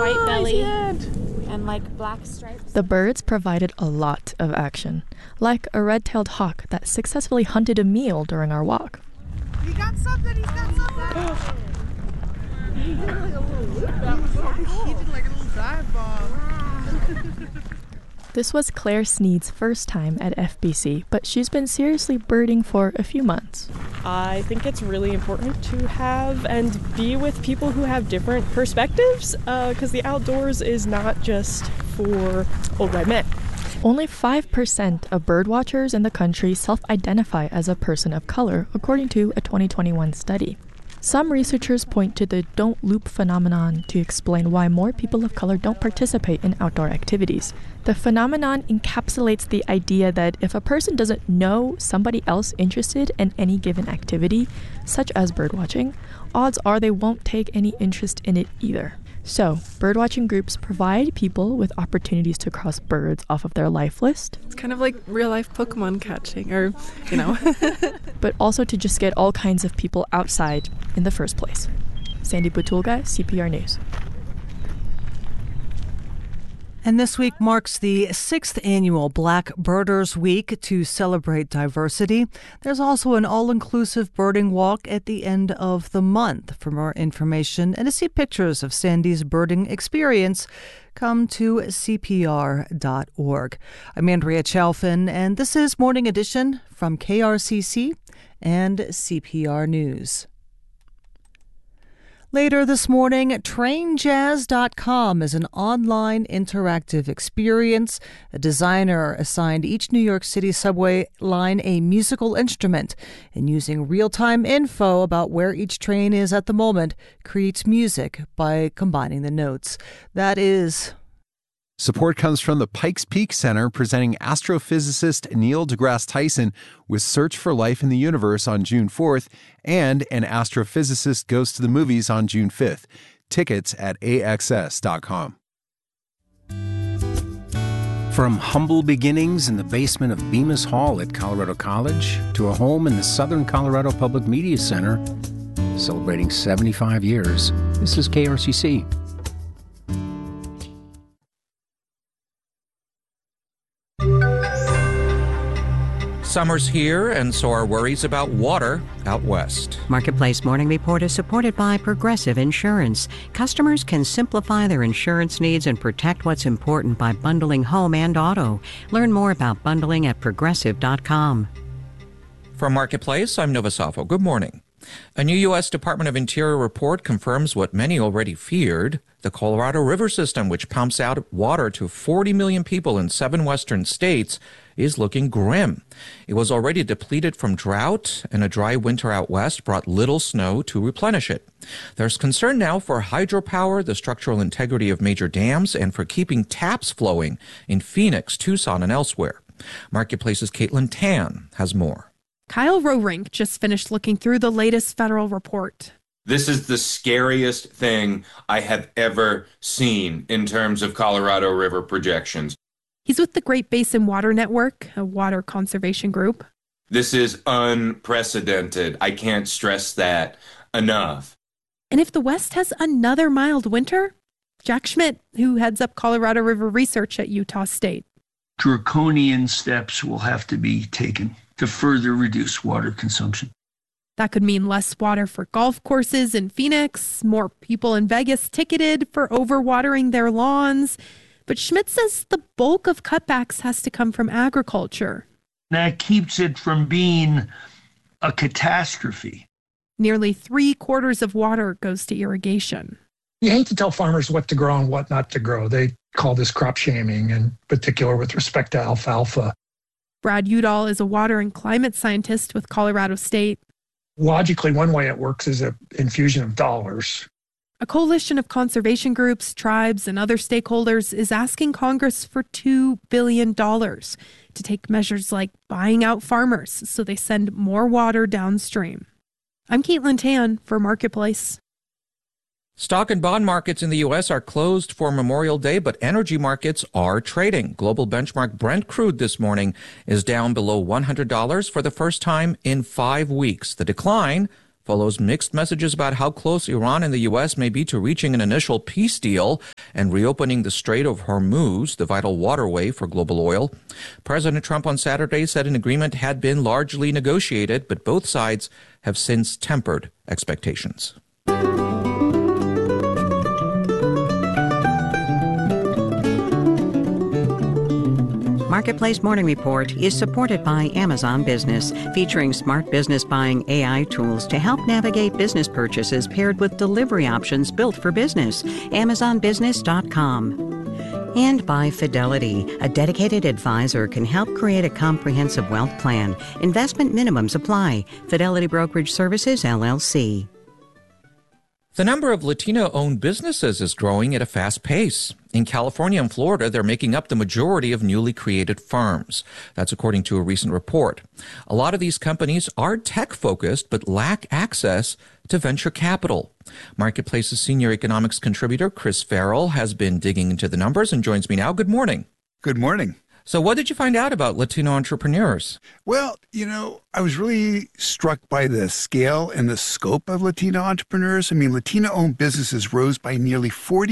white belly and like black stripes. The birds provided a lot of action, like a red-tailed hawk that successfully hunted a meal during our walk. He got something, he's got something! He did like a little loop. He did like a little dive bomb. This was Claire Sneed's first time at FBC, but she's been seriously birding for a few months. I think it's really important to have and be with people who have different perspectives, because the outdoors is not just for old white men. Only 5% of birdwatchers in the country self-identify as a person of color, according to a 2021 study. Some researchers point to the don't loop phenomenon to explain why more people of color don't participate in outdoor activities. The phenomenon encapsulates the idea that if a person doesn't know somebody else interested in any given activity, such as birdwatching, odds are they won't take any interest in it either. So, birdwatching groups provide people with opportunities to cross birds off of their life list. It's kind of like real-life Pokemon catching, or, but also to just get all kinds of people outside in the first place. Sandy Butulga, CPR News. And this week marks the 6th annual Black Birders Week to celebrate diversity. There's also an all-inclusive birding walk at the end of the month. For more information and to see pictures of Sandy's birding experience, come to CPR.org. I'm Andrea Chalfin, and this is Morning Edition from KRCC and CPR News. Later this morning, TrainJazz.com is an online interactive experience. A designer assigned each New York City subway line a musical instrument, and using real-time info about where each train is at the moment, creates music by combining the notes. That is... Support comes from the Pikes Peak Center, presenting astrophysicist Neil deGrasse Tyson with Search for Life in the Universe on June 4th, and An Astrophysicist Goes to the Movies on June 5th. Tickets at AXS.com. From humble beginnings in the basement of Bemis Hall at Colorado College to a home in the Southern Colorado Public Media Center, celebrating 75 years, this is KRCC. Summer's here, and so are worries about water out west. Marketplace Morning Report is supported by Progressive Insurance. Customers can simplify their insurance needs and protect what's important by bundling home and auto. Learn more about bundling at Progressive.com. From Marketplace, I'm Nova Safo. Good morning. A new U.S. Department of Interior report confirms what many already feared. The Colorado River system, which pumps out water to 40 million people in 7 western states, is looking grim. It was already depleted from drought, and a dry winter out west brought little snow to replenish it. There's concern now for hydropower, the structural integrity of major dams, and for keeping taps flowing in Phoenix, Tucson, and elsewhere. Marketplace's Caitlin Tan has more. Kyle Roerink just finished looking through the latest federal report. This is the scariest thing I have ever seen in terms of Colorado River projections. He's with the Great Basin Water Network, a water conservation group. This is unprecedented. I can't stress that enough. And if the West has another mild winter, Jack Schmidt, who heads up Colorado River research at Utah State. Draconian steps will have to be taken to further reduce water consumption. That could mean less water for golf courses in Phoenix, more people in Vegas ticketed for overwatering their lawns. But Schmidt says the bulk of cutbacks has to come from agriculture. That keeps it from being a catastrophe. Nearly 3/4 of water goes to irrigation. You hate to tell farmers what to grow and what not to grow. They call this crop shaming, in particular with respect to alfalfa. Brad Udall is a water and climate scientist with Colorado State. Logically, one way it works is an infusion of dollars. A coalition of conservation groups, tribes, and other stakeholders is asking Congress for $2 billion to take measures like buying out farmers so they send more water downstream. I'm Caitlin Tan for Marketplace. Stock and bond markets in the U.S. are closed for Memorial Day, but energy markets are trading. Global benchmark Brent crude this morning is down below $100 for the first time in 5 weeks. The decline follows mixed messages about how close Iran and the U.S. may be to reaching an initial peace deal and reopening the Strait of Hormuz, the vital waterway for global oil. President Trump on Saturday said an agreement had been largely negotiated, but both sides have since tempered expectations. Marketplace Morning Report is supported by Amazon Business, featuring smart business buying AI tools to help navigate business purchases paired with delivery options built for business. AmazonBusiness.com. And by Fidelity, a dedicated advisor can help create a comprehensive wealth plan. Investment minimums apply. Fidelity Brokerage Services, LLC. The number of Latino-owned businesses is growing at a fast pace. In California and Florida, they're making up the majority of newly created firms. That's according to a recent report. A lot of these companies are tech-focused but lack access to venture capital. Marketplace's senior economics contributor, Chris Farrell, has been digging into the numbers and joins me now. Good morning. Good morning. So what did you find out about Latino entrepreneurs? Well, I was really struck by the scale and the scope of Latino entrepreneurs. I mean, Latino-owned businesses rose by nearly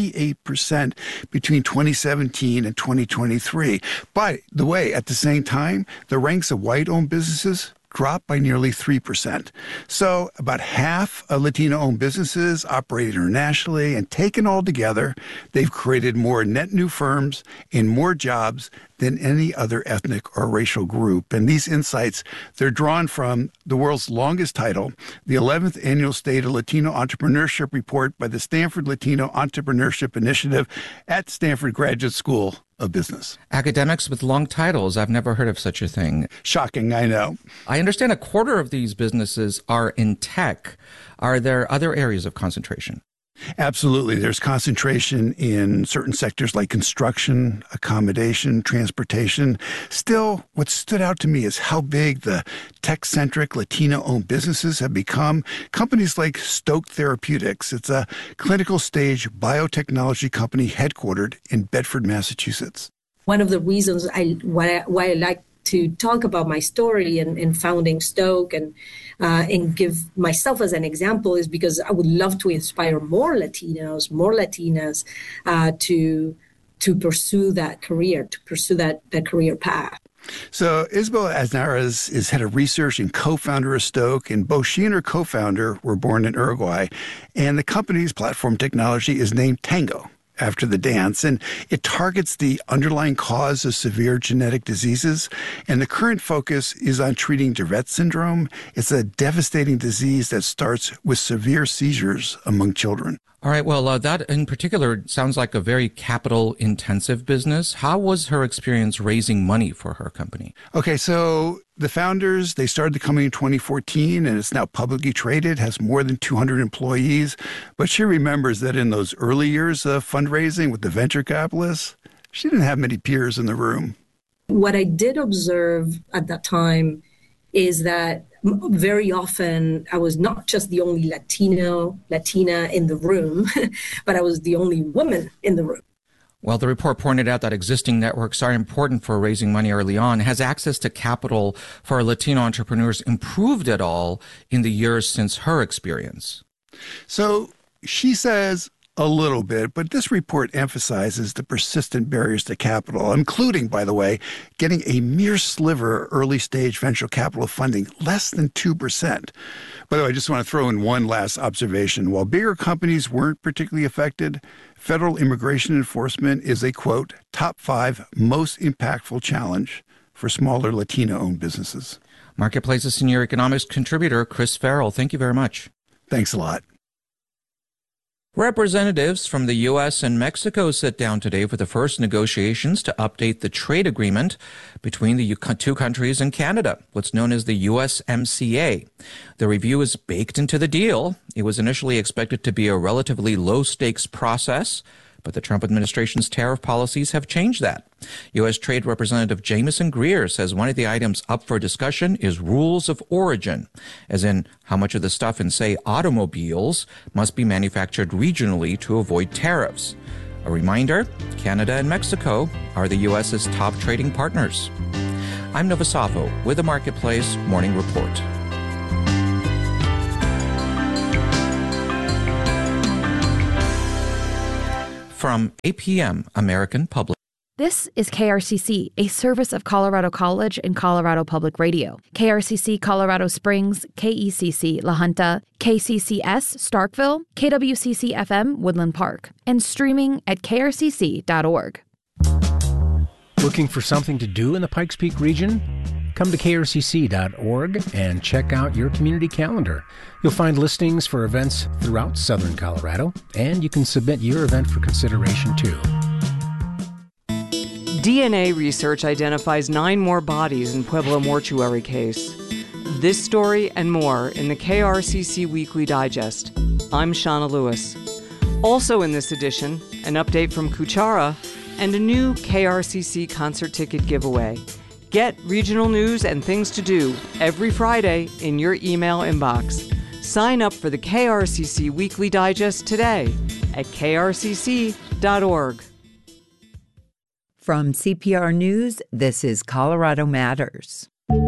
48% between 2017 and 2023. By the way, at the same time, the ranks of white-owned businesses dropped by nearly 3%. So about half of Latino-owned businesses operate internationally, and taken all together, they've created more net new firms and more jobs than any other ethnic or racial group. And these insights, they're drawn from the world's longest title, the 11th Annual State of Latino Entrepreneurship Report by the Stanford Latino Entrepreneurship Initiative at Stanford Graduate School of Business. Academics with long titles. I've never heard of such a thing. Shocking, I know. I understand a quarter of these businesses are in tech. Are there other areas of concentration? Absolutely. There's concentration in certain sectors like construction, accommodation, transportation. Still, what stood out to me is how big the tech-centric Latino-owned businesses have become. Companies like Stoke Therapeutics. It's a clinical stage biotechnology company headquartered in Bedford, Massachusetts. One of the reasons why I like to talk about my story and founding Stoke and give myself as an example is because I would love to inspire more Latinos, more Latinas to pursue that career, to pursue that career path. So Isabel Aznarez is head of research and co-founder of Stoke, and both she and her co-founder were born in Uruguay, and the company's platform technology is named Tango, after the dance, and it targets the underlying cause of severe genetic diseases. And the current focus is on treating Dravet syndrome. It's a devastating disease that starts with severe seizures among children. All right. Well, that in particular sounds like a very capital-intensive business. How was her experience raising money for her company? Okay, so the founders, they started the company in 2014, and it's now publicly traded, has more than 200 employees. But she remembers that in those early years of fundraising with the venture capitalists, she didn't have many peers in the room. What I did observe at that time is that very often I was not just the only Latina in the room, but I was the only woman in the room. Well, the report pointed out that existing networks are important for raising money early on. Has access to capital for Latino entrepreneurs improved at all in the years since her experience? So she says a little bit, but this report emphasizes the persistent barriers to capital, including, by the way, getting a mere sliver early-stage venture capital funding, less than 2%. By the way, I just want to throw in one last observation. While bigger companies weren't particularly affected, federal immigration enforcement is a, quote, top 5 most impactful challenge for smaller Latino-owned businesses. Marketplace's senior economics contributor, Chris Farrell. Thank you very much. Thanks a lot. Representatives from the U.S. and Mexico sit down today for the first negotiations to update the trade agreement between the two countries and Canada, what's known as the USMCA. The review is baked into the deal. It was initially expected to be a relatively low-stakes process, but the Trump administration's tariff policies have changed that. U.S. Trade Representative Jamieson Greer says one of the items up for discussion is rules of origin, as in how much of the stuff in, say, automobiles must be manufactured regionally to avoid tariffs. A reminder, Canada and Mexico are the U.S.'s top trading partners. I'm Nova Safo with the Marketplace Morning Report. From APM, American Public. This is KRCC, a service of Colorado College and Colorado Public Radio. KRCC Colorado Springs, KECC La Junta, KCCS Starkville, KWCC FM Woodland Park, and streaming at krcc.org. Looking for something to do in the Pikes Peak region? Come to krcc.org and check out your community calendar. You'll find listings for events throughout southern Colorado, and you can submit your event for consideration too. DNA research identifies 9 more bodies in Pueblo mortuary case. This story and more in the KRCC Weekly Digest. I'm Shauna Lewis. Also in this edition, an update from Kuchara and a new KRCC concert ticket giveaway. Get regional news and things to do every Friday in your email inbox. Sign up for the KRCC Weekly Digest today at krcc.org. From CPR News, this is Colorado Matters.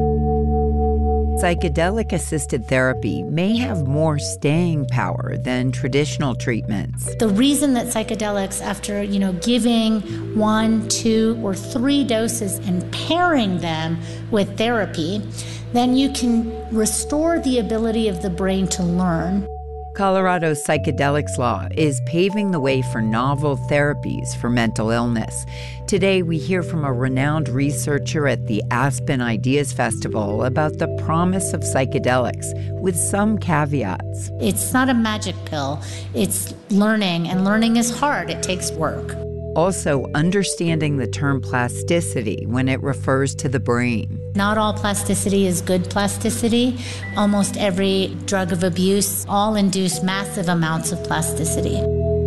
Psychedelic-assisted therapy may have more staying power than traditional treatments. The reason that psychedelics, after giving 1, 2, or 3 doses and pairing them with therapy, then you can restore the ability of the brain to learn. Colorado's psychedelics law is paving the way for novel therapies for mental illness. Today, we hear from a renowned researcher at the Aspen Ideas Festival about the promise of psychedelics, with some caveats. It's not a magic pill. It's learning, and learning is hard. It takes work. Also, understanding the term plasticity when it refers to the brain. Not all plasticity is good plasticity. Almost every drug of abuse all induce massive amounts of plasticity.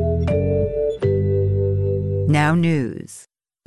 Now news.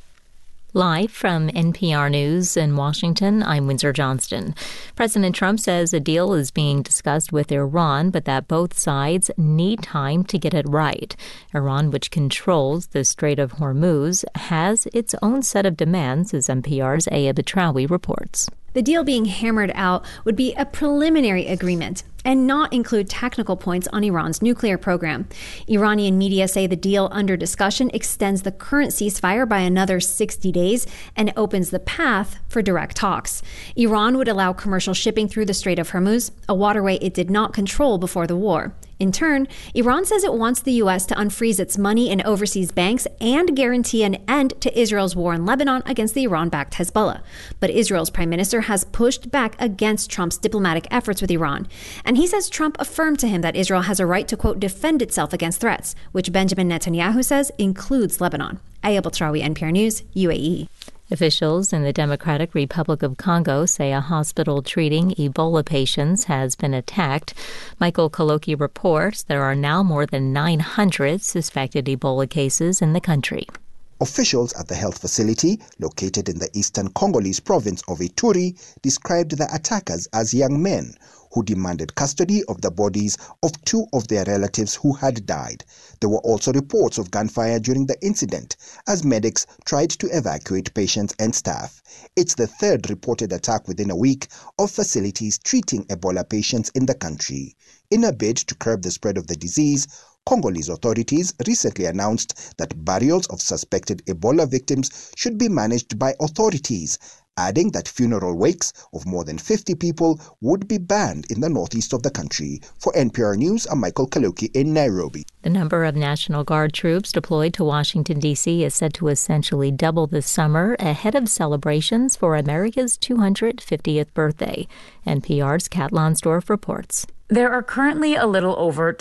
Live from NPR News in Washington, I'm Windsor Johnston. President Trump says a deal is being discussed with Iran, but that both sides need time to get it right. Iran, which controls the Strait of Hormuz, has its own set of demands, as NPR's Aya Betrawi reports. The deal being hammered out would be a preliminary agreement and not include technical points on Iran's nuclear program. Iranian media say the deal under discussion extends the current ceasefire by another 60 days and opens the path for direct talks. Iran would allow commercial shipping through the Strait of Hormuz, a waterway it did not control before the war. In turn, Iran says it wants the U.S. to unfreeze its money in overseas banks and guarantee an end to Israel's war in Lebanon against the Iran-backed Hezbollah. But Israel's prime minister has pushed back against Trump's diplomatic efforts with Iran. And he says Trump affirmed to him that Israel has a right to, quote, defend itself against threats, which Benjamin Netanyahu says includes Lebanon. Aya Betrawi, NPR News, UAE. Officials in the Democratic Republic of Congo say a hospital treating Ebola patients has been attacked. Michael Kaloki reports there are now more than 900 suspected Ebola cases in the country. Officials at the health facility, located in the eastern Congolese province of Ituri, described the attackers as young men who demanded custody of the bodies of 2 of their relatives who had died. There were also reports of gunfire during the incident as medics tried to evacuate patients and staff. It's the 3rd reported attack within a week of facilities treating Ebola patients in the country. In a bid to curb the spread of the disease, Congolese authorities recently announced that burials of suspected Ebola victims should be managed by authorities, adding that funeral wakes of more than 50 people would be banned in the northeast of the country. For NPR News, I'm Michael Kaloki in Nairobi. The number of National Guard troops deployed to Washington, D.C. is set to essentially double this summer ahead of celebrations for America's 250th birthday. NPR's Kat Lonsdorf reports. There are currently a little over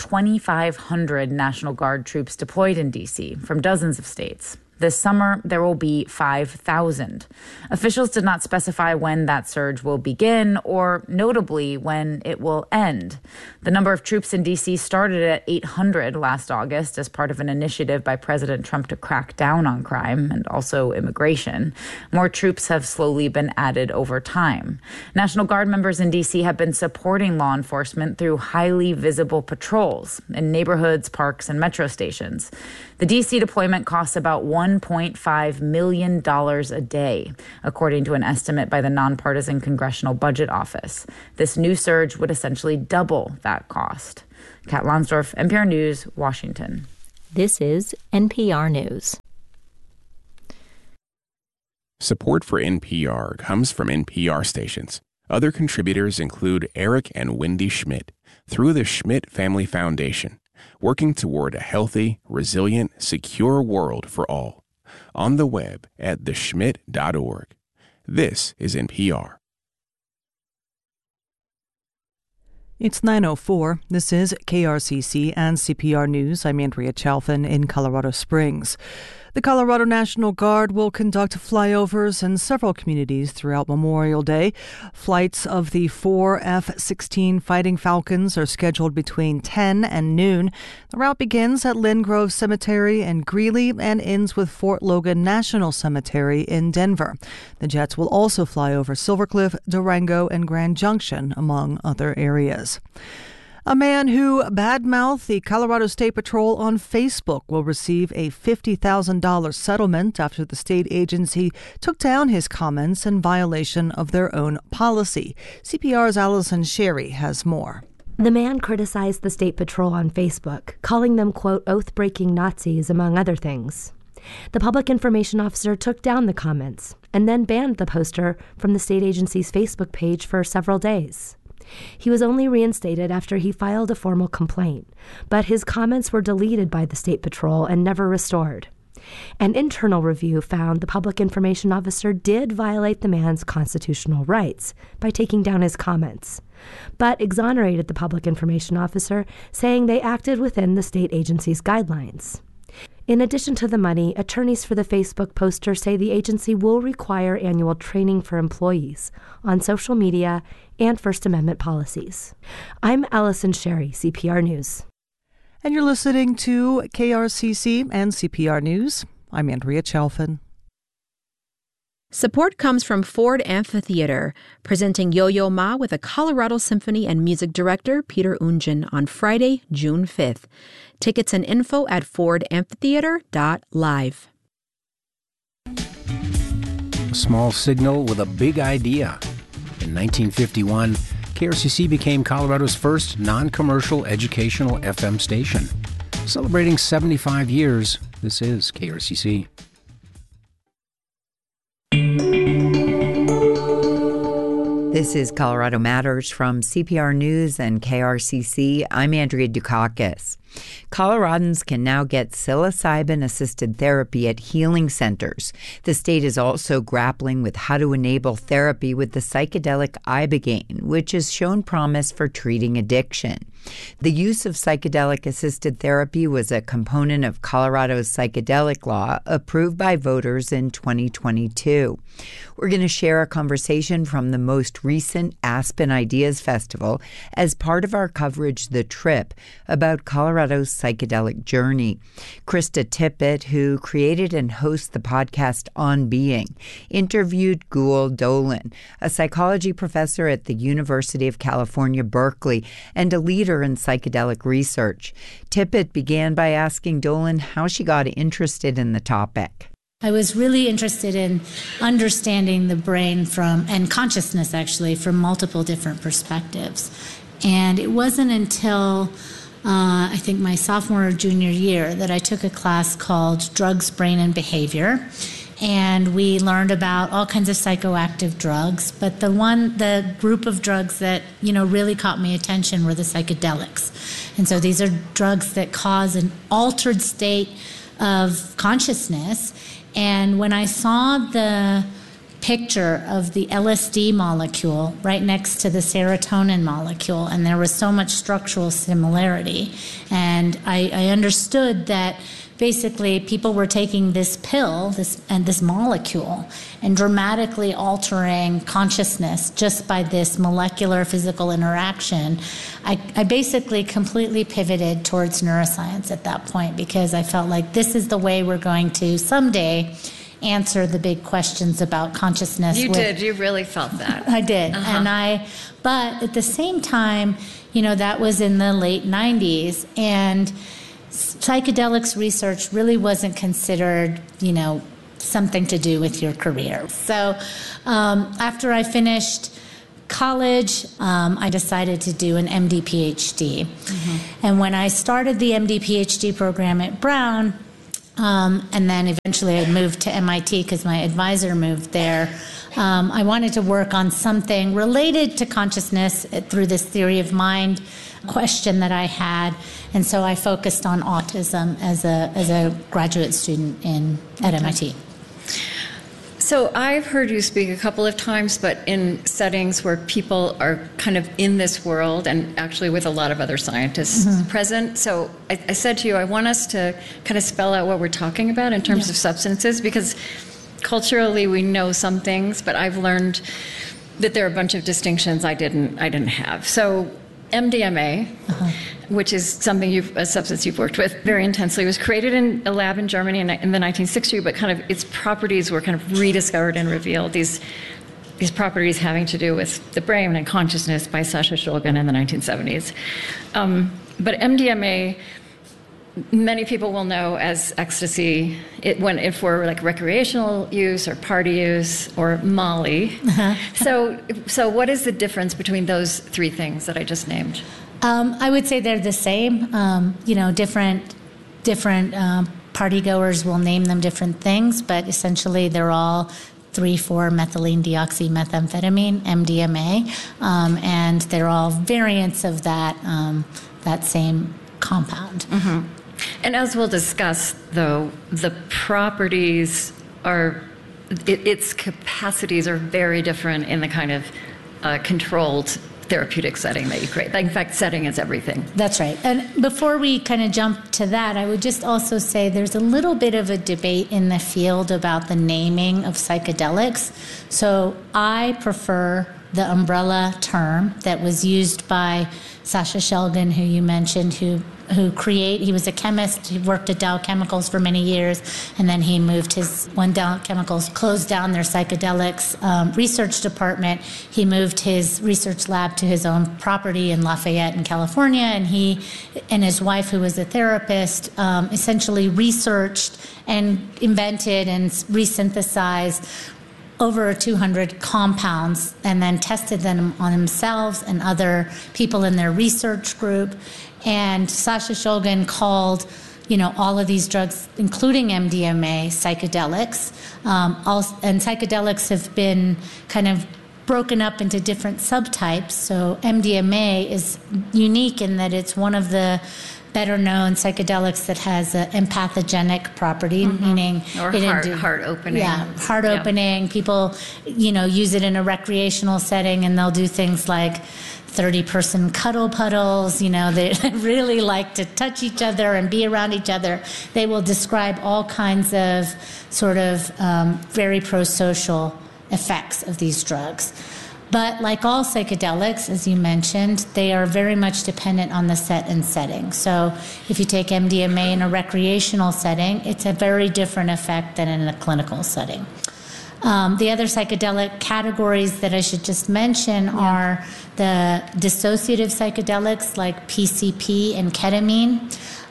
2,500 National Guard troops deployed in D.C. from dozens of states. This summer, there will be 5,000. Officials did not specify when that surge will begin or, notably, when it will end. The number of troops in D.C. started at 800 last August as part of an initiative by President Trump to crack down on crime and also immigration. More troops have slowly been added over time. National Guard members in D.C. have been supporting law enforcement through highly visible patrols in neighborhoods, parks, and metro stations. The D.C. deployment costs about $1.5 million a day, according to an estimate by the Nonpartisan Congressional Budget Office. This new surge would essentially double that cost. Kat Lonsdorf, NPR News, Washington. This is NPR News. Support for NPR comes from NPR stations. Other contributors include Eric and Wendy Schmidt through the Schmidt Family Foundation, working toward a healthy, resilient, secure world for all. On the web at theschmidt.org. This is NPR. It's 9:04. This is KRCC and CPR News. I'm Andrea Chalfin in Colorado Springs. The Colorado National Guard will conduct flyovers in several communities throughout Memorial Day. Flights of the 4 F-16 Fighting Falcons are scheduled between 10 and noon. The route begins at Lynn Grove Cemetery in Greeley and ends with Fort Logan National Cemetery in Denver. The jets will also fly over Silver Cliff, Durango, and Grand Junction, among other areas. A man who badmouthed the Colorado State Patrol on Facebook will receive a $50,000 settlement after the state agency took down his comments in violation of their own policy. CPR's Allison Sherry has more. The man criticized the State Patrol on Facebook, calling them, quote, oath-breaking Nazis, among other things. The public information officer took down the comments and then banned the poster from the state agency's Facebook page for several days. He was only reinstated after he filed a formal complaint, but his comments were deleted by the State Patrol and never restored. An internal review found the public information officer did violate the man's constitutional rights by taking down his comments, but exonerated the public information officer, saying they acted within the state agency's guidelines. In addition to the money, attorneys for the Facebook poster say the agency will require annual training for employees on social media and First Amendment policies. I'm Allison Sherry, CPR News. And you're listening to KRCC and CPR News. I'm Andrea Chalfin. Support comes from Ford Amphitheater, presenting Yo-Yo Ma with a Colorado Symphony and music director, Peter Ungen, on Friday, June 5th. Tickets and info at fordamphitheater.live. A small signal with a big idea. In 1951, KRCC became Colorado's first non-commercial educational FM station. Celebrating 75 years, this is KRCC. This is Colorado Matters from CPR News and KRCC. I'm Andrea Dukakis. Coloradans can now get psilocybin-assisted therapy at healing centers. The state is also grappling with how to enable therapy with the psychedelic ibogaine, which has shown promise for treating addiction. The use of psychedelic-assisted therapy was a component of Colorado's psychedelic law approved by voters in 2022. We're going to share a conversation from the most recent Aspen Ideas Festival as part of our coverage, The Trip, about Colorado's psychedelic journey. Krista Tippett, who created and hosts the podcast On Being, interviewed Gul Dolan, a psychology professor at the University of California, Berkeley, and a leader in psychedelic research. Tippett began by asking Dolan how she got interested in the topic. I was really interested in understanding the brain and consciousness actually from multiple different perspectives. And it wasn't until I think my sophomore or junior year that I took a class called Drugs, Brain, and Behavior. And we learned about all kinds of psychoactive drugs, but the group of drugs that, really caught my attention were the psychedelics. And so these are drugs that cause an altered state of consciousness. And when I saw the picture of the LSD molecule right next to the serotonin molecule, and there was so much structural similarity, and I understood that basically people were taking this pill, this molecule, and dramatically altering consciousness just by this molecular physical interaction. I basically completely pivoted towards neuroscience at that point because I felt like this is the way we're going to someday answer the big questions about consciousness. You really felt that. I did. Uh-huh. But at the same time, that was in the late 90s, and psychedelics research really wasn't considered, something to do with your career. So after I finished college, I decided to do an MD PhD. And when I started the MD PhD program at Brown, and then eventually I moved to MIT because my advisor moved there, I wanted to work on something related to consciousness through this theory of mind question that I had. And so I focused on autism as a graduate student at MIT. So I've heard you speak a couple of times, but in settings where people are kind of in this world and actually with a lot of other scientists present. So I said to you, I want us to kind of spell out what we're talking about in terms of substances, because culturally we know some things, but I've learned that there are a bunch of distinctions I didn't have. So MDMA, which is a substance you've worked with very intensely, was created in a lab in Germany in the 1960s, but kind of its properties were kind of rediscovered and revealed. These properties having to do with the brain and consciousness by Sasha Shulgin in the 1970s. But MDMA, many people will know as ecstasy, if for like recreational use or party use, or Molly. So what is the difference between those three things that I just named? I would say they're the same. Different partygoers will name them different things, but essentially they're all 3,4-methylene deoxymethamphetamine, MDMA, and they're all variants of that same compound. And as we'll discuss, though, the properties its capacities are very different in the kind of controlled therapeutic setting that you create. In fact, setting is everything. That's right. And before we kind of jump to that, I would just also say there's a little bit of a debate in the field about the naming of psychedelics. So I prefer the umbrella term that was used by Sasha Shulgin, who you mentioned, he was a chemist. He worked at Dow Chemicals for many years, and then he moved when Dow Chemicals closed down their psychedelics research department, he moved his research lab to his own property in Lafayette in California, and he and his wife, who was a therapist, essentially researched and invented and resynthesized over 200 compounds and then tested them on themselves and other people in their research group. And Sasha Shulgin called, all of these drugs, including MDMA, psychedelics. And psychedelics have been kind of broken up into different subtypes. So MDMA is unique in that it's one of the better-known psychedelics that has an empathogenic property, meaning heart opening. Yeah, heart opening. People, use it in a recreational setting, and they'll do things like 30-person cuddle puddles. They really like to touch each other and be around each other. They will describe all kinds of sort of very pro-social effects of these drugs. But like all psychedelics, as you mentioned, they are very much dependent on the set and setting. So if you take MDMA in a recreational setting, it's a very different effect than in a clinical setting. The other psychedelic categories that I should just mention are the dissociative psychedelics like PCP and ketamine,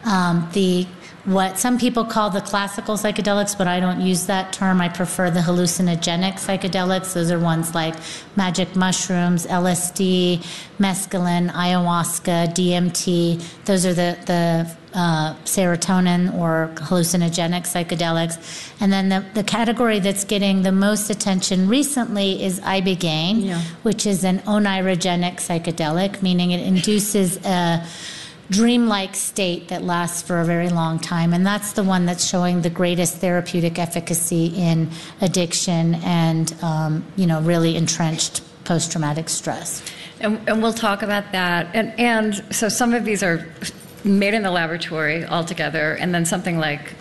what some people call the classical psychedelics, but I don't use that term. I prefer the hallucinogenic psychedelics. Those are ones like magic mushrooms, LSD, mescaline, ayahuasca, DMT. Those are the serotonin or hallucinogenic psychedelics. And then the category that's getting the most attention recently is ibogaine, which is an onirogenic psychedelic, meaning it induces a dreamlike state that lasts for a very long time. And that's the one that's showing the greatest therapeutic efficacy in addiction and, really entrenched post-traumatic stress. And we'll talk about that. And so some of these are made in the laboratory altogether, and then something like,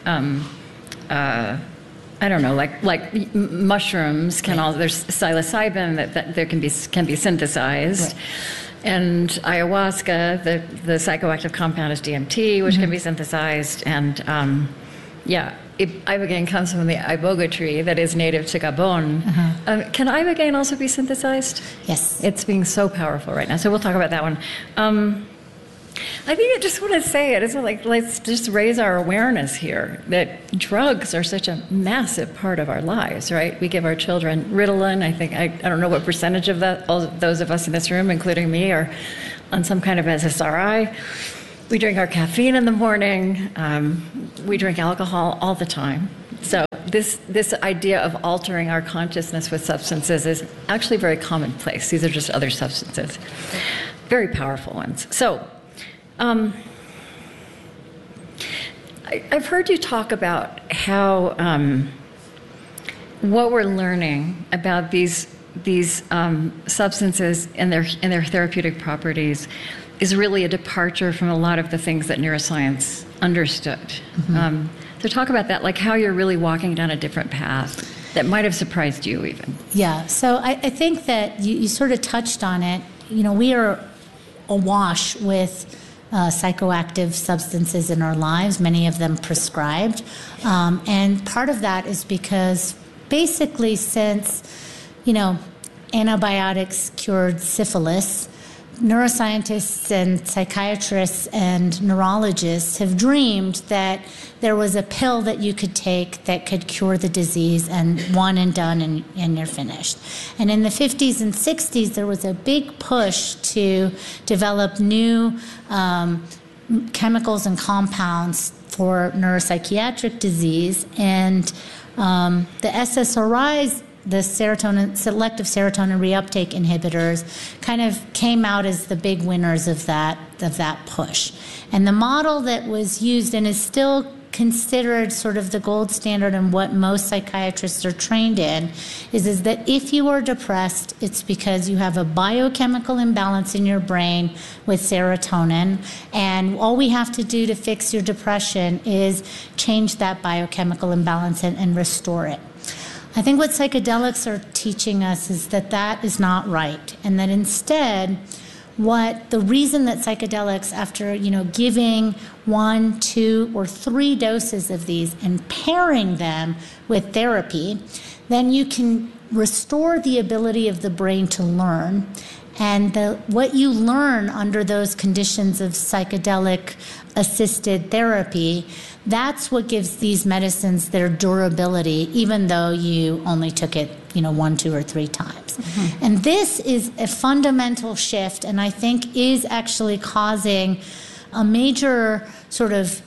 like mushrooms there's psilocybin that there can be synthesized. Right. And ayahuasca, the psychoactive compound is DMT, which can be synthesized. And ibogaine comes from the iboga tree that is native to Gabon. Can ibogaine also be synthesized? Yes. It's being so powerful right now. So we'll talk about that one. I think I just want to say it. It's like, let's just raise our awareness here that drugs are such a massive part of our lives, right? We give our children Ritalin. I don't know what percentage of that, all of those of us in this room, including me, are on some kind of SSRI. We drink our caffeine in the morning. We drink alcohol all the time. So this idea of altering our consciousness with substances is actually very commonplace. These are just other substances, very powerful ones. So I've heard you talk about how what we're learning about these substances and their therapeutic properties is really a departure from a lot of the things that neuroscience understood. Mm-hmm. So talk about that, like how you're really walking down a different path that might have surprised you even. Yeah, so I think that you sort of touched on it. You know, we are awash with psychoactive substances in our lives, many of them prescribed. And part of that is because basically since, antibiotics cured syphilis, neuroscientists and psychiatrists and neurologists have dreamed that there was a pill that you could take that could cure the disease and one and done and you're finished. And in the 50s and 60s, there was a big push to develop new chemicals and compounds for neuropsychiatric disease. And the SSRIs, the selective serotonin reuptake inhibitors, kind of came out as the big winners of that push. And the model that was used and is still considered sort of the gold standard and what most psychiatrists are trained in is that if you are depressed, it's because you have a biochemical imbalance in your brain with serotonin, and all we have to do to fix your depression is change that biochemical imbalance and restore it. I think what psychedelics are teaching us is that that is not right, and that instead, the reason that psychedelics, after giving 1, 2, or 3 doses of these and pairing them with therapy, then you can restore the ability of the brain to learn. And what you learn under those conditions of psychedelic-assisted therapy, that's what gives these medicines their durability, even though you only took it, 1, 2, or 3 times. Mm-hmm. And this is a fundamental shift, and I think is actually causing a major sort of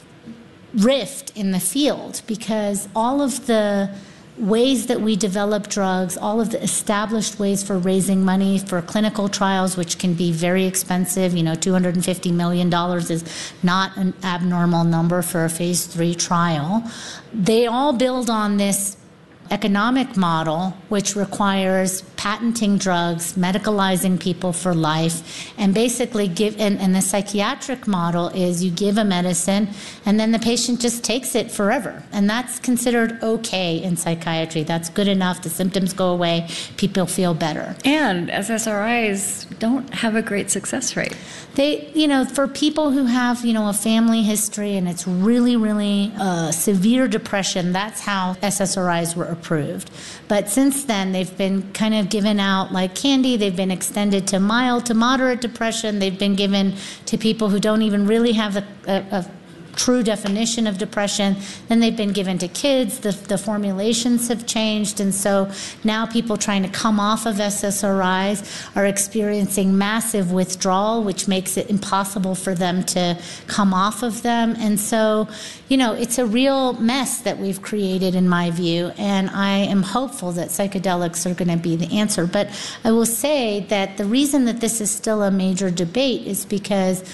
rift in the field, because all of the ways that we develop drugs, all of the established ways for raising money for clinical trials, which can be very expensive, $250 million is not an abnormal number for a phase 3 trial. They all build on this economic model, which requires patenting drugs, medicalizing people for life, and basically and the psychiatric model is you give a medicine and then the patient just takes it forever. And that's considered okay in psychiatry. That's good enough. The symptoms go away. People feel better. And SSRIs don't have a great success rate. They, for people who have, a family history and it's really, really severe depression, that's how SSRIs were approved. But since then, they've been kind of given out like candy. They've been extended to mild to moderate depression. They've been given to people who don't even really have a true definition of depression. Then they've been given to kids. The formulations have changed. And so now people trying to come off of SSRIs are experiencing massive withdrawal, which makes it impossible for them to come off of them. And so, it's a real mess that we've created, in my view. And I am hopeful that psychedelics are going to be the answer. But I will say that the reason that this is still a major debate is because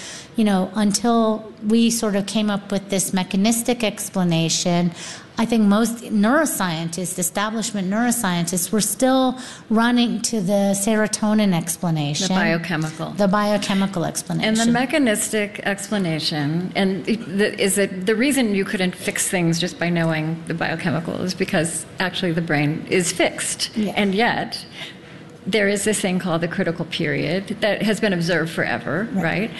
until we sort of came up with this mechanistic explanation, I think most neuroscientists, establishment neuroscientists, were still running to the serotonin explanation. The biochemical explanation. And the mechanistic explanation, is that the reason you couldn't fix things just by knowing the biochemical is because actually the brain is fixed. Yeah. And yet, there is this thing called the critical period that has been observed forever, right?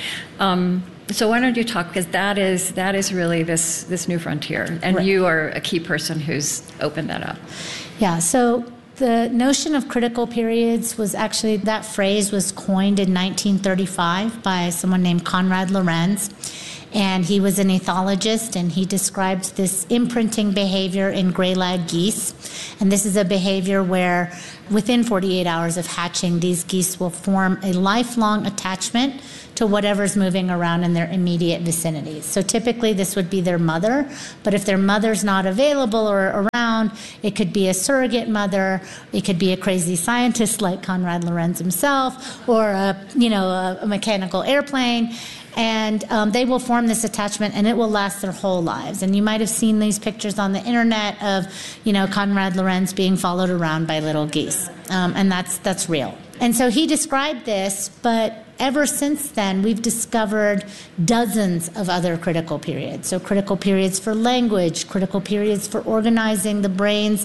So why don't you talk, because that is really this new frontier, and right. You are a key person who's opened that up. Yeah, so The notion of critical periods was actually, that phrase was coined in 1935 by someone named Konrad Lorenz. And he was an ethologist, and he described this imprinting behavior in gray-lag geese. And this is a behavior where within 48 hours of hatching, these geese will form a lifelong attachment to whatever's moving around in their immediate vicinity. So typically this would be their mother, but if their mother's not available or around, it could be a surrogate mother, it could be a crazy scientist like Konrad Lorenz himself, or a mechanical airplane. And they will form this attachment, and it will last their whole lives. And you might have seen these pictures on the internet of, Konrad Lorenz being followed around by little geese, and that's real. And so he described this, but ever since then, we've discovered dozens of other critical periods. So critical periods for language, critical periods for organizing the brain's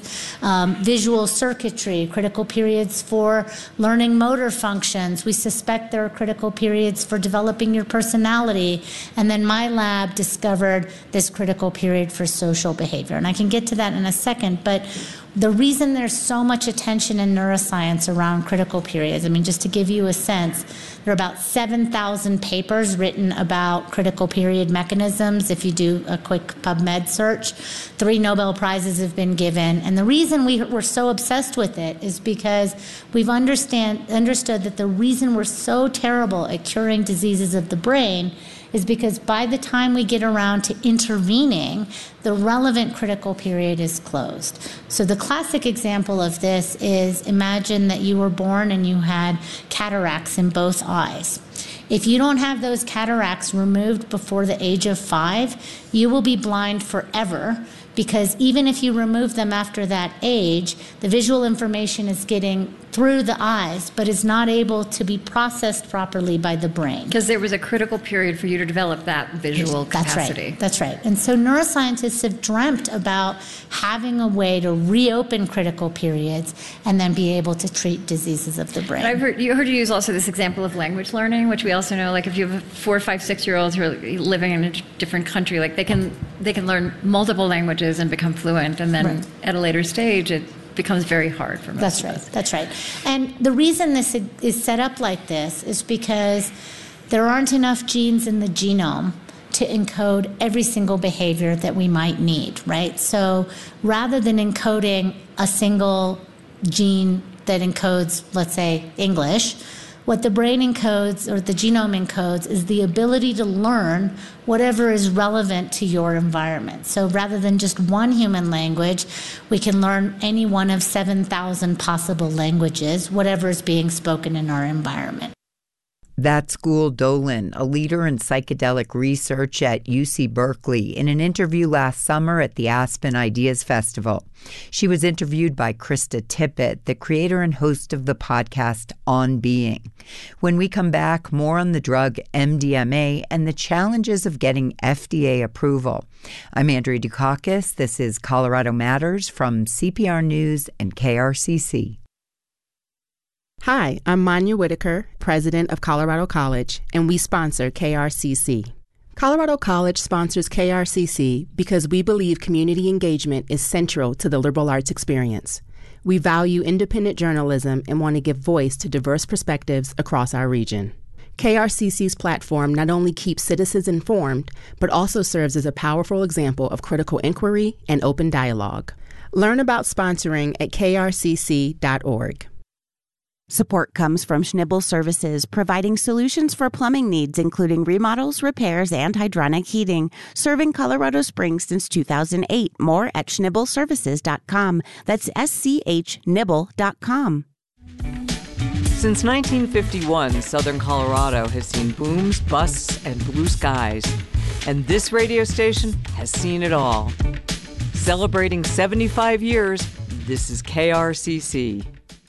visual circuitry, critical periods for learning motor functions. We suspect there are critical periods for developing your personality. And then my lab discovered this critical period for social behavior. And I can get to that in a second, but the reason there's so much attention in neuroscience around critical periods, just to give you a sense, there are about 7,000 papers written about critical period mechanisms. If you do a quick PubMed search, 3 Nobel Prizes have been given. And the reason we're so obsessed with it is because we've understood that the reason we're so terrible at curing diseases of the brain is because by the time we get around to intervening, the relevant critical period is closed. So the classic example of this is, imagine that you were born and you had cataracts in both eyes. If you don't have those cataracts removed before the age of 5, you will be blind forever, because even if you remove them after that age, the visual information is getting through the eyes, but is not able to be processed properly by the brain. Because there was a critical period for you to develop that visual capacity. That's right. And so neuroscientists have dreamt about having a way to reopen critical periods and then be able to treat diseases of the brain. And I've heard you use also this example of language learning, which we also know, like if you have 4, 5, 6-year-olds who are living in a different country, like they can learn multiple languages and become fluent, and then at a later stage it becomes very hard for most of us. That's right. And the reason this is set up like this is because there aren't enough genes in the genome to encode every single behavior that we might need, right? So rather than encoding a single gene that encodes, let's say, English, what the brain encodes, or the genome encodes, is the ability to learn whatever is relevant to your environment. So rather than just one human language, we can learn any one of 7,000 possible languages, whatever is being spoken in our environment. That's Gul Dolan, a leader in psychedelic research at UC Berkeley, in an interview last summer at the Aspen Ideas Festival. She was interviewed by Krista Tippett, the creator and host of the podcast On Being. When we come back, more on the drug MDMA and the challenges of getting FDA approval. I'm Andrea Dukakis. This is Colorado Matters from CPR News and KRCC. Hi, I'm Manya Whitaker, president of Colorado College, and we sponsor KRCC. Colorado College sponsors KRCC because we believe community engagement is central to the liberal arts experience. We value independent journalism and want to give voice to diverse perspectives across our region. KRCC's platform not only keeps citizens informed, but also serves as a powerful example of critical inquiry and open dialogue. Learn about sponsoring at krcc.org. Support comes from Schnibel Services, providing solutions for plumbing needs, including remodels, repairs, and hydronic heating. Serving Colorado Springs since 2008. More at schnibelservices.com. That's SCHNibel.com. Since 1951, Southern Colorado has seen booms, busts, and blue skies. And this radio station has seen it all. Celebrating 75 years, this is KRCC.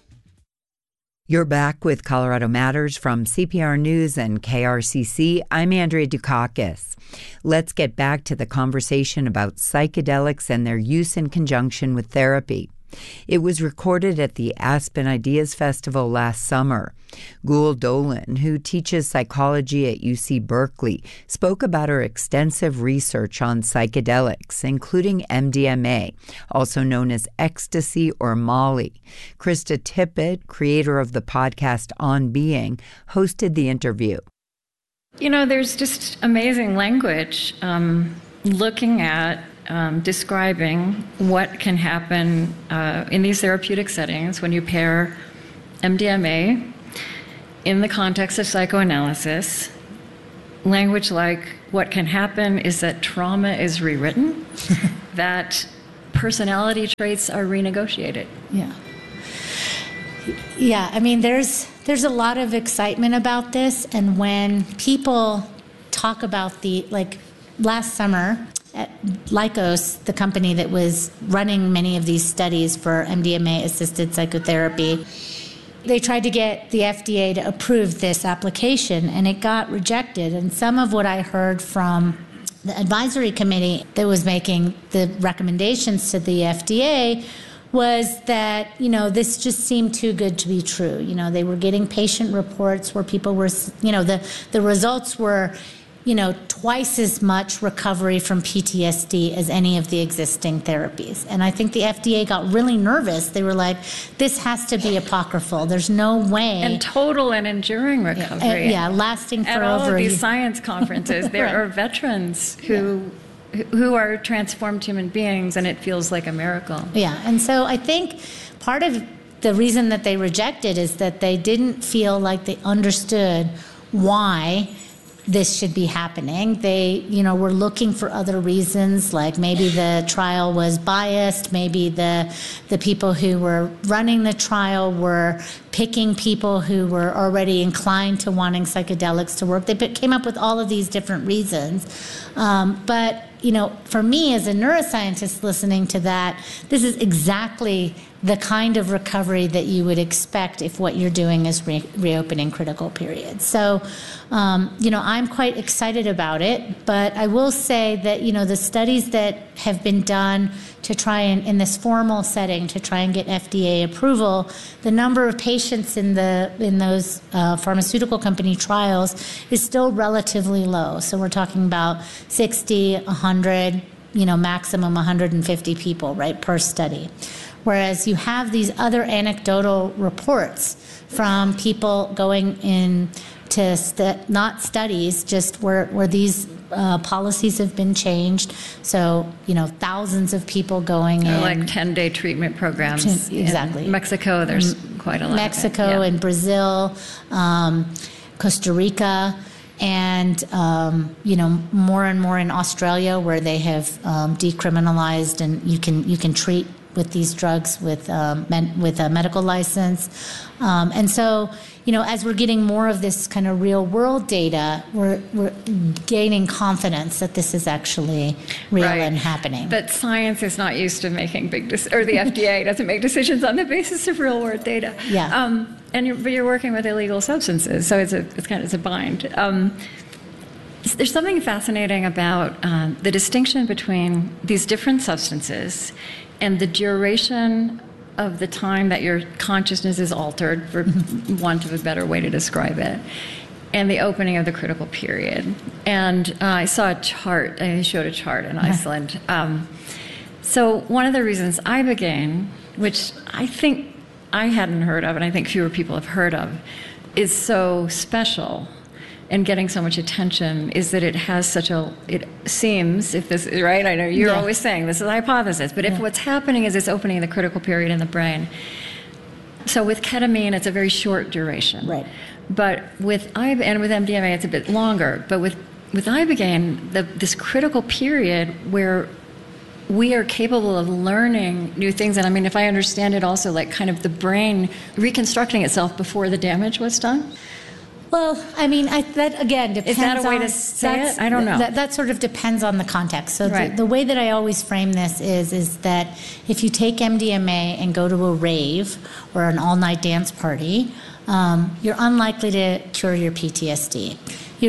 You're back with Colorado Matters from CPR News and KRCC. I'm Andrea Dukakis. Let's get back to the conversation about psychedelics and their use in conjunction with therapy. It was recorded at the Aspen Ideas Festival last summer. Gul Dolan, who teaches psychology at UC Berkeley, spoke about her extensive research on psychedelics, including MDMA, also known as ecstasy or Molly. Krista Tippett, creator of the podcast On Being, hosted the interview. You know, there's just amazing language looking at describing what can happen in these therapeutic settings when you pair MDMA in the context of psychoanalysis. Language like what can happen is that trauma is rewritten, that personality traits are renegotiated. Yeah, I mean, there's a lot of excitement about this, and when people talk about last summer, at Lykos, the company that was running many of these studies for MDMA-assisted psychotherapy, they tried to get the FDA to approve this application, and it got rejected. And some of what I heard from the advisory committee that was making the recommendations to the FDA was that, this just seemed too good to be true. They were getting patient reports where people were, the results were, twice as much recovery from PTSD as any of the existing therapies. And I think the FDA got really nervous. They were like, this has to be apocryphal. There's no way. And total and enduring recovery. Lasting for over a year. At all of these science conferences, there are veterans who are transformed human beings, and it feels like a miracle. Yeah, and so I think part of the reason that they rejected is that they didn't feel like they understood why this should be happening. They, were looking for other reasons, like maybe the trial was biased, maybe the people who were running the trial were picking people who were already inclined to wanting psychedelics to work. They came up with all of these different reasons. But for me as a neuroscientist listening to that, this is exactly the kind of recovery that you would expect if what you're doing is reopening critical periods. So, I'm quite excited about it, but I will say that, the studies that have been done to try and, in this formal setting, to try and get FDA approval, the number of patients in those pharmaceutical company trials is still relatively low. So we're talking about 60, 100, maximum 150 people, right, per study. Whereas you have these other anecdotal reports from people going in to not studies, just where these policies have been changed. So, thousands of people going in. Like 10-day treatment programs. Exactly. In Mexico, there's quite a lot Mexico and Brazil, Costa Rica, and, more and more in Australia, where they have decriminalized and you can treat with these drugs with a medical license. And so, as we're getting more of this kind of real world data, we're gaining confidence that this is actually real and happening. But science is not used to making or the FDA doesn't make decisions on the basis of real world data. Yeah. And you're working with illegal substances, so it's a bind. There's something fascinating about the distinction between these different substances and the duration of the time that your consciousness is altered, for want of a better way to describe it, and the opening of the critical period. And I saw a chart, I showed a chart in Iceland. So one of the reasons Ibogaine, which I think I hadn't heard of, and I think fewer people have heard of, is so special and getting so much attention is that it has it seems, if this is right, I know you're always saying this is a hypothesis, but if what's happening is it's opening the critical period in the brain. So with ketamine, it's a very short duration. Right. But with MDMA, it's a bit longer. But with Ibogaine, this critical period where we are capable of learning new things. And I mean, if I understand it also, like kind of the brain reconstructing itself before the damage was done. Well, I mean, that again depends. Is that a way to say it? I don't know. That sort of depends on the context. So the way that I always frame this is that if you take MDMA and go to a rave or an all-night dance party, you're unlikely to cure your PTSD. you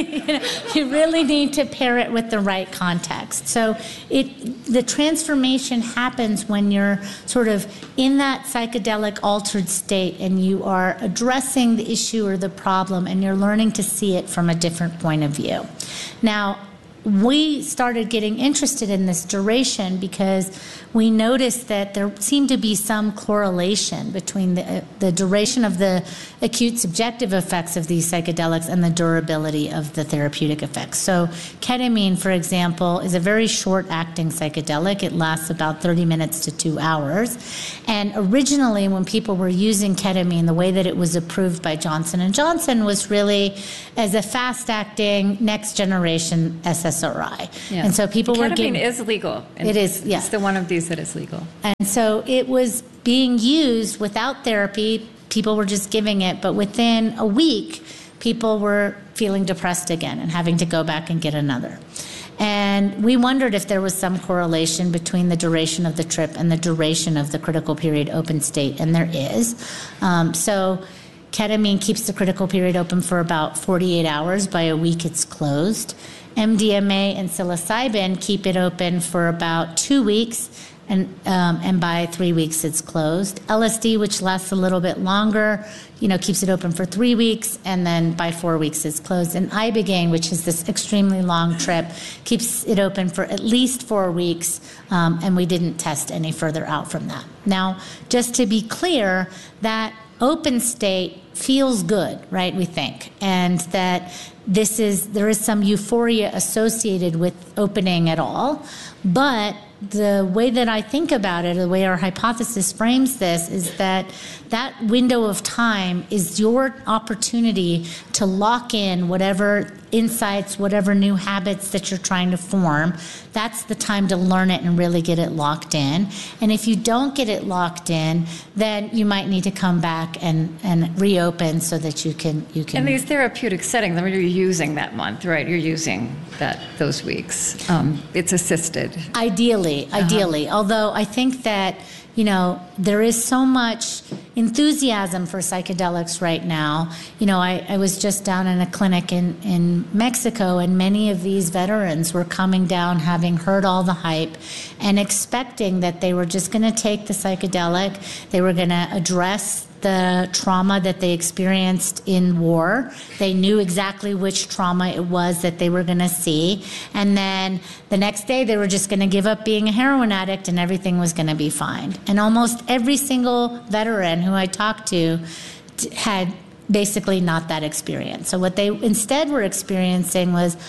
really need to pair it with the right context. So the transformation happens when you're sort of in that psychedelic altered state and you are addressing the issue or the problem and you're learning to see it from a different point of view. Now, we started getting interested in this duration because we noticed that there seemed to be some correlation between the duration of the acute subjective effects of these psychedelics and the durability of the therapeutic effects. So ketamine, for example, is a very short-acting psychedelic. It lasts about 30 minutes to 2 hours. And originally, when people were using ketamine, the way that it was approved by Johnson & Johnson was really as a fast-acting, next-generation SSRI. Yeah. And so people were ketamine is legal. It is, yeah. It's the one of these that is legal. And so it was being used without therapy. People were just giving it, but within a week, people were feeling depressed again and having to go back and get another. And we wondered if there was some correlation between the duration of the trip and the duration of the critical period open state, and there is. So ketamine keeps the critical period open for about 48 hours. By a week, it's closed. MDMA and psilocybin keep it open for about 2 weeks, and by 3 weeks it's closed. LSD, which lasts a little bit longer, keeps it open for 3 weeks, and then by 4 weeks it's closed. And Ibogaine, which is this extremely long trip, keeps it open for at least 4 weeks, and we didn't test any further out from that. Now, just to be clear, that open state feels good, right, we think, and that there is some euphoria associated with opening at all, but the way that I think about it, the way our hypothesis frames this, is that window of time is your opportunity to lock in whatever insights, whatever new habits that you're trying to form. That's the time to learn it and really get it locked in. And if you don't get it locked in, then you might need to come back and reopen so that you can. In these therapeutic settings, I mean, you're using that month, right? You're using those weeks. It's assisted. Ideally. Although I think that, there is so much enthusiasm for psychedelics right now. I was just down in a clinic in Mexico, and many of these veterans were coming down having heard all the hype and expecting that they were just going to take the psychedelic, they were going to address the trauma that they experienced in war. They knew exactly which trauma it was that they were going to see. And then the next day, they were just going to give up being a heroin addict and everything was going to be fine. And almost every single veteran who I talked to had basically not that experience. So what they instead were experiencing was,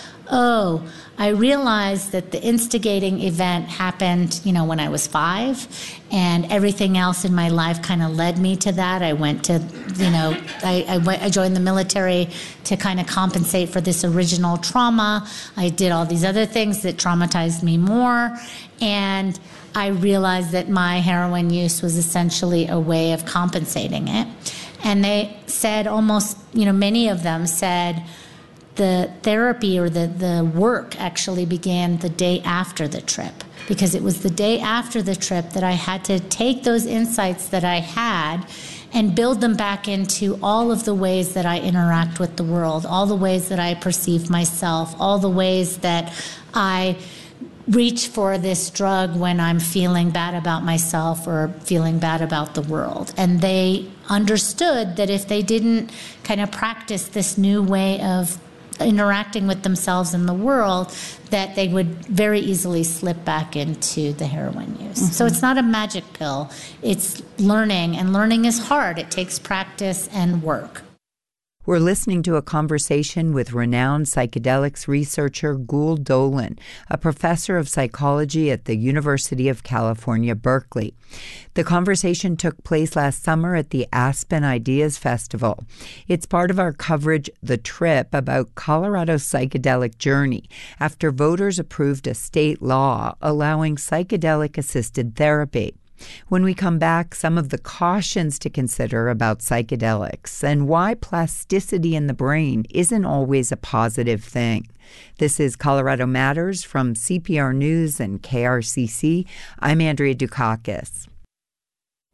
I realized that the instigating event happened, when I was 5, and everything else in my life kind of led me to that. I went to, I joined the military to kind of compensate for this original trauma. I did all these other things that traumatized me more, and I realized that my heroin use was essentially a way of compensating it. And they said almost, many of them said, the therapy or the work actually began the day after the trip, because it was the day after the trip that I had to take those insights that I had and build them back into all of the ways that I interact with the world, all the ways that I perceive myself, all the ways that I reach for this drug when I'm feeling bad about myself or feeling bad about the world. And they understood that if they didn't kind of practice this new way of interacting with themselves and the world, that they would very easily slip back into the heroin use. Mm-hmm. So it's not a magic pill. It's learning, and learning is hard. It takes practice and work. We're listening to a conversation with renowned psychedelics researcher Gul Dolan, a professor of psychology at the University of California, Berkeley. The conversation took place last summer at the Aspen Ideas Festival. It's part of our coverage, The Trip, about Colorado's psychedelic journey, after voters approved a state law allowing psychedelic-assisted therapy. When we come back, some of the cautions to consider about psychedelics and why plasticity in the brain isn't always a positive thing. This is Colorado Matters from CPR News and KRCC. I'm Andrea Dukakis.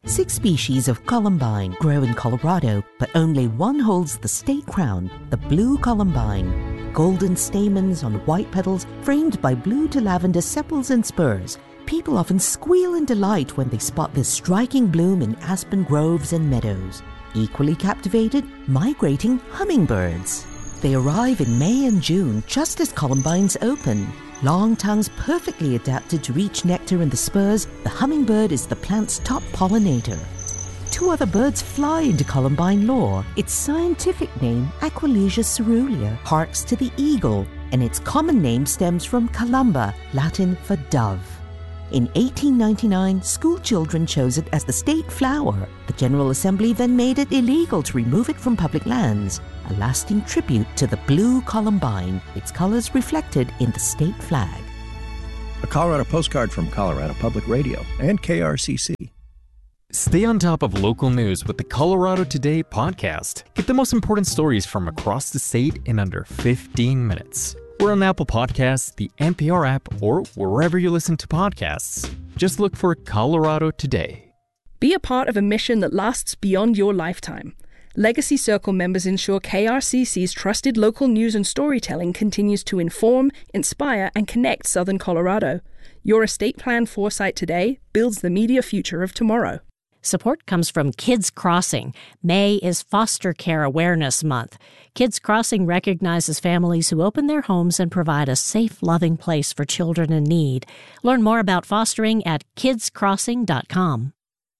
6 species of columbine grow in Colorado, but only one holds the state crown, the blue columbine. Golden stamens on white petals framed by blue to lavender sepals and spurs. People often squeal in delight when they spot this striking bloom in aspen groves and meadows. Equally captivated, migrating hummingbirds. They arrive in May and June just as columbines open. Long tongues perfectly adapted to reach nectar in the spurs, the hummingbird is the plant's top pollinator. 2 other birds fly into columbine lore. Its scientific name, Aquilegia caerulea, harks to the eagle, and its common name stems from columba, Latin for dove. In 1899, school children chose it as the state flower. The General Assembly then made it illegal to remove it from public lands, a lasting tribute to the blue columbine, its colors reflected in the state flag. A Colorado postcard from Colorado Public Radio and KRCC. Stay on top of local news with the Colorado Today podcast. Get the most important stories from across the state in under 15 minutes. We're on Apple Podcasts, the NPR app, or wherever you listen to podcasts. Just look for Colorado Today. Be a part of a mission that lasts beyond your lifetime. Legacy Circle members ensure KRCC's trusted local news and storytelling continues to inform, inspire, and connect Southern Colorado. Your estate plan foresight today builds the media future of tomorrow. Support comes from Kids Crossing. May is Foster Care Awareness Month. Kids Crossing recognizes families who open their homes and provide a safe, loving place for children in need. Learn more about fostering at kidscrossing.com.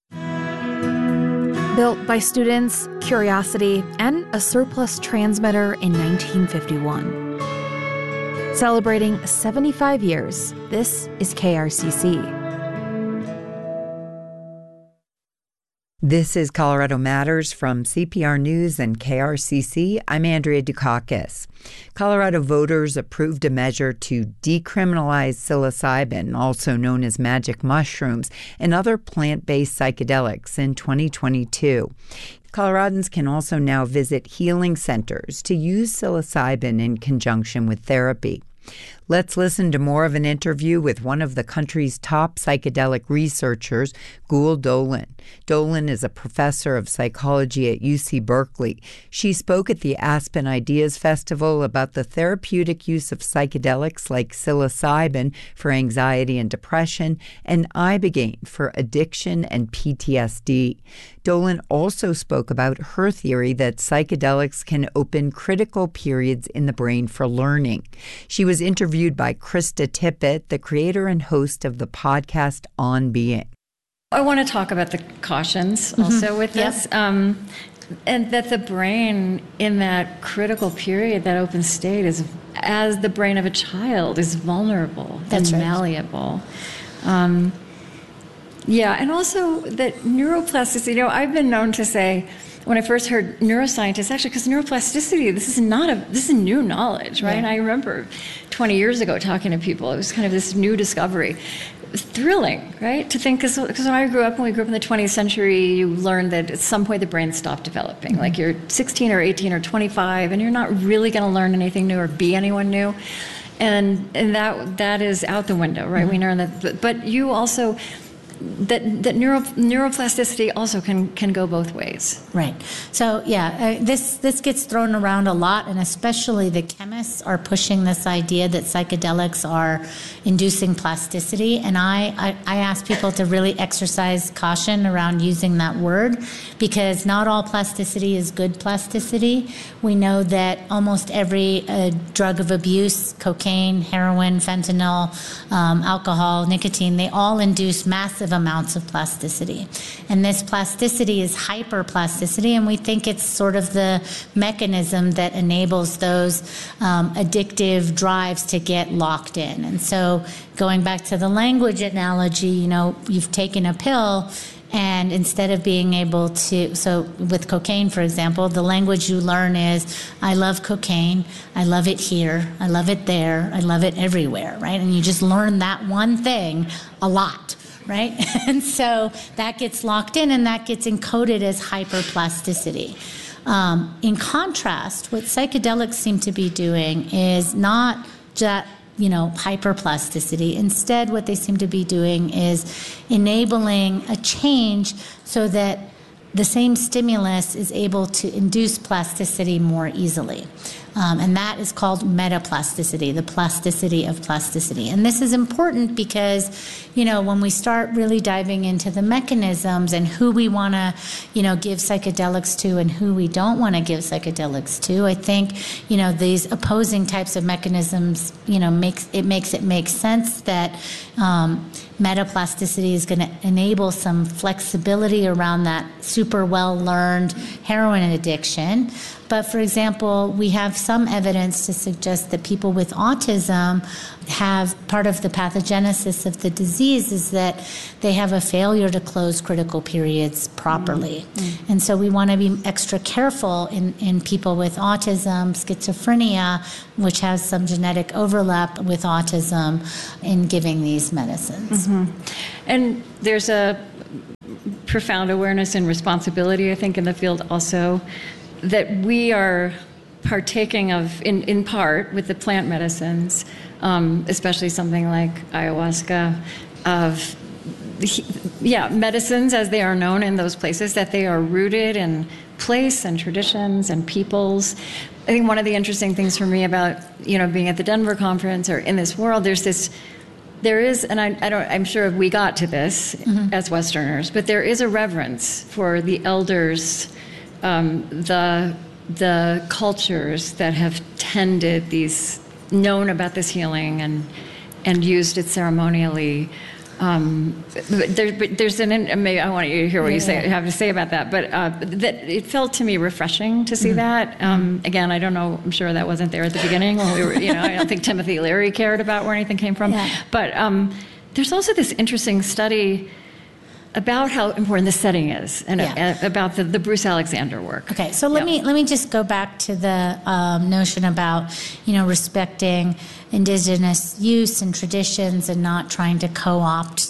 Built by students, curiosity, and a surplus transmitter in 1951. Celebrating 75 years, this is KRCC. This is Colorado Matters from CPR News and KRCC. I'm Andrea Dukakis. Colorado voters approved a measure to decriminalize psilocybin, also known as magic mushrooms, and other plant-based psychedelics in 2022. Coloradans can also now visit healing centers to use psilocybin in conjunction with therapy. Let's listen to more of an interview with one of the country's top psychedelic researchers, Gul Dolin. Dolin is a professor of psychology at UC Berkeley. She spoke at the Aspen Ideas Festival about the therapeutic use of psychedelics like psilocybin for anxiety and depression and ibogaine for addiction and PTSD. Dolin also spoke about her theory that psychedelics can open critical periods in the brain for learning. She was interviewed by Krista Tippett, the creator and host of the podcast On Being. I want to talk about the cautions also with this, and that the brain in that critical period, that open state, is, as the brain of a child, is vulnerable and malleable. And also that neuroplasticity, I've been known to say, when I first heard neuroscientists, actually, because neuroplasticity, this is new knowledge, right? Yeah. And I remember 20 years ago talking to people, it was kind of this new discovery. It was thrilling, right? To think, because when we grew up in the 20th century, you learned that at some point the brain stopped developing. Mm-hmm. Like you're 16 or 18 or 25, and you're not really going to learn anything new or be anyone new. And that is out the window, right? Mm-hmm. We learn that, but you also, that neuroplasticity also can go both ways. Right. So this gets thrown around a lot, and especially the chemists are pushing this idea that psychedelics are inducing plasticity. And I ask people to really exercise caution around using that word, because not all plasticity is good plasticity. We know that almost every drug of abuse, cocaine, heroin, fentanyl, alcohol, nicotine, they all induce massive amounts of plasticity. And this plasticity is hyperplasticity, and we think it's sort of the mechanism that enables those addictive drives to get locked in. And so going back to the language analogy, you've taken a pill, and instead of being able to, so with cocaine, for example, the language you learn is, I love cocaine, I love it here, I love it there, I love it everywhere, right? And you just learn that one thing a lot, right? And so that gets locked in, and that gets encoded as hyperplasticity. In contrast, what psychedelics seem to be doing is not hyperplasticity. Instead, what they seem to be doing is enabling a change so that the same stimulus is able to induce plasticity more easily. And that is called metaplasticity, the plasticity of plasticity. And this is important because, when we start really diving into the mechanisms and who we want to, give psychedelics to and who we don't want to give psychedelics to, I think, these opposing types of mechanisms, makes it make sense that metaplasticity is going to enable some flexibility around that super well-learned heroin addiction. But for example, we have some evidence to suggest that people with autism have part of the pathogenesis of the disease is that they have a failure to close critical periods properly. Mm-hmm. And so we want to be extra careful in people with autism, schizophrenia, which has some genetic overlap with autism, in giving these medicines. Mm-hmm. And there's a profound awareness and responsibility, I think, in the field also, that we are partaking of, in part, with the plant medicines, especially something like ayahuasca, of medicines as they are known in those places, that they are rooted in place and traditions and peoples. I think one of the interesting things for me about, being at the Denver conference or in this world, there is, and I'm sure we got to this as Westerners, but there is a reverence for the elders, the cultures that have tended these, known about this healing and used it ceremonially. There's maybe I want you to hear what you have to say about that, but that it felt to me refreshing to see that. Again, I don't know, I'm sure that wasn't there at the beginning when we were, I don't think Timothy Leary cared about where anything came from. Yeah. But there's also this interesting study about how important the setting is, and about the Bruce Alexander work. Okay, so let me just go back to the notion about respecting indigenous use and traditions and not trying to co-opt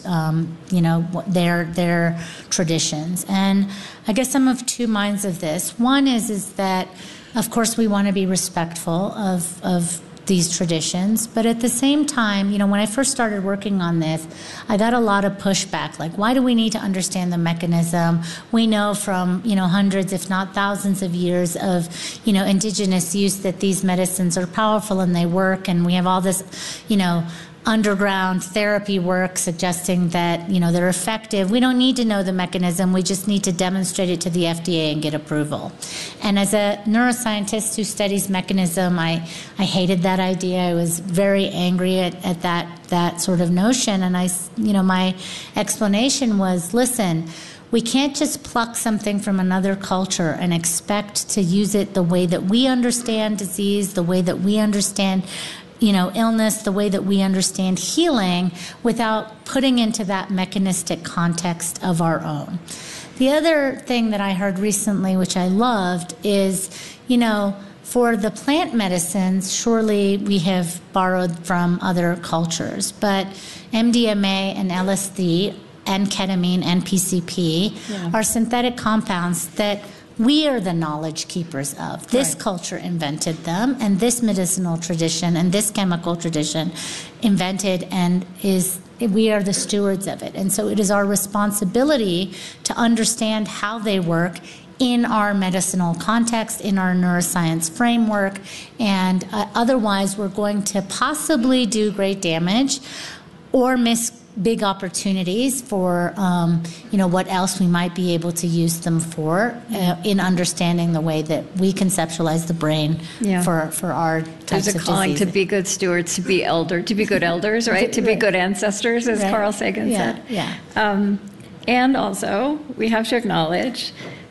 their traditions. And I guess I'm of two minds of this. One is that of course we want to be respectful of these traditions, but at the same time, when I first started working on this, I got a lot of pushback, like, why do we need to understand the mechanism? We know from, hundreds, if not thousands of years of, indigenous use that these medicines are powerful and they work, and we have all this, underground therapy work suggesting that, they're effective. We don't need to know the mechanism. We just need to demonstrate it to the FDA and get approval. And as a neuroscientist who studies mechanism, I hated that idea. I was very angry at that sort of notion. And my explanation was, listen, we can't just pluck something from another culture and expect to use it the way that we understand disease, the way that we understand illness, the way that we understand healing, without putting into that mechanistic context of our own. The other thing that I heard recently, which I loved, is, for the plant medicines, surely we have borrowed from other cultures, but MDMA and LSD and ketamine and PCP are synthetic compounds that we are the knowledge keepers of. This culture invented them, and this medicinal tradition and this chemical tradition invented, and we are the stewards of it. And so it is our responsibility to understand how they work in our medicinal context, in our neuroscience framework, and otherwise we're going to possibly do great damage or miss big opportunities for, what else we might be able to use them for in understanding the way that we conceptualize the brain for our types of diseases. There's a calling to be good stewards, to be good elders, right? To be good ancestors, as Carl Sagan said. Yeah. And also, we have to acknowledge,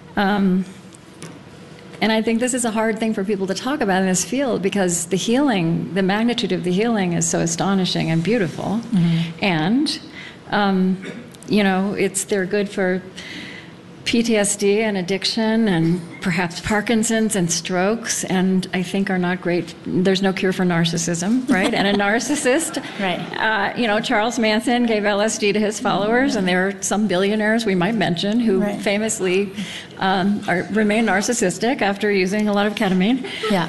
and I think this is a hard thing for people to talk about in this field, because the healing, the magnitude of the healing is so astonishing and beautiful. Mm-hmm. And, they're good for PTSD and addiction and perhaps Parkinson's and strokes, and I think are not great. There's no cure for narcissism, right? And a narcissist, right? Charles Manson gave LSD to his followers, and there are some billionaires we might mention who famously remain narcissistic after using a lot of ketamine. Yeah.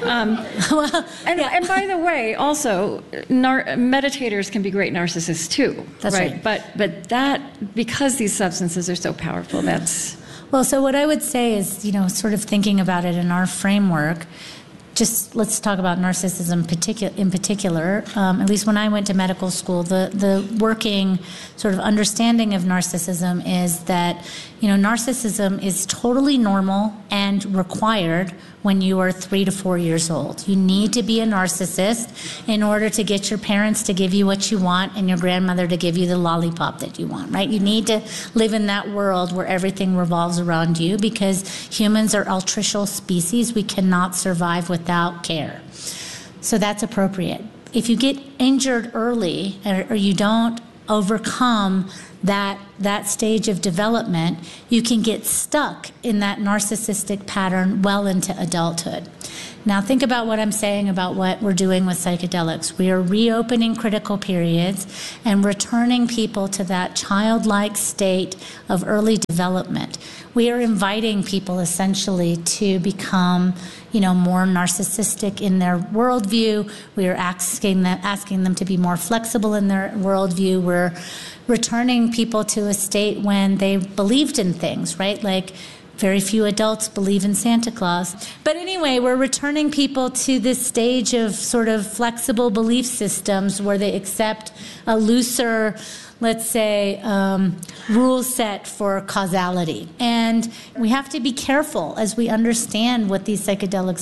And by the way, also, meditators can be great narcissists too. That's right. But that, because these substances are so powerful, that's... Well, so what I would say is, sort of thinking about it in our framework, just let's talk about narcissism in particular. At least when I went to medical school, the working sort of understanding of narcissism is that, narcissism is totally normal and required when you are 3 to 4 years old. You need to be a narcissist in order to get your parents to give you what you want and your grandmother to give you the lollipop that you want, right? You need to live in that world where everything revolves around you, because humans are altricial species. We cannot survive without care. So that's appropriate. If you get injured early or you don't overcome that stage of development, you can get stuck in that narcissistic pattern well into adulthood. Now think about what I'm saying about what we're doing with psychedelics. We are reopening critical periods and returning people to that childlike state of early development. We are inviting people essentially to become, more narcissistic in their worldview. We are asking them to be more flexible in their worldview. We're returning people to a state when they believed in things, right? Like very few adults believe in Santa Claus. But anyway, we're returning people to this stage of sort of flexible belief systems where they accept a looser, let's say, rule set for causality. And we have to be careful as we understand what these psychedelics